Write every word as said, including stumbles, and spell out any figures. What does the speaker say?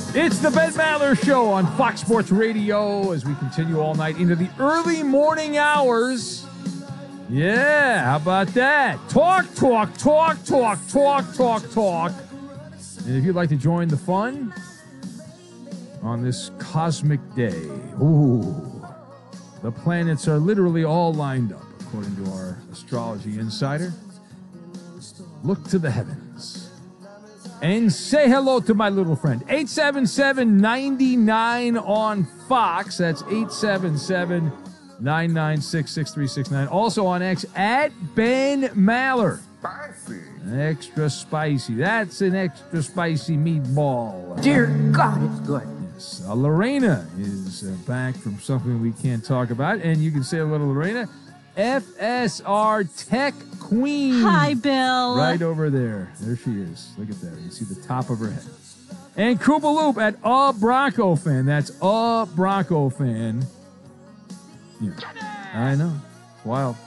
It's the Ben Maller Show on Fox Sports Radio as we continue all night into the early morning hours. Yeah, how about that? Talk, talk, talk, talk, talk, talk, talk. And if you'd like to join the fun on this cosmic day, ooh, the planets are literally all lined up, according to our astrology insider. Look to the heavens and say hello to my little friend. eight seven seven, nine nine on Fox. That's eight seven seven, nine nine six, six three six nine. Also on X, at Ben Maller. Spicy. Extra spicy. That's an extra spicy meatball. Dear God, it's good. Yes. Uh, Lorena is uh, back from something we can't talk about. And you can say hello to Lorena. F S R Tech Queen. Hi, Bill. Right over there. There she is. Look at that. You see the top of her head. And Koopa Loop at A Bronco Fan. That's A Bronco Fan. Yeah. I know. Wild.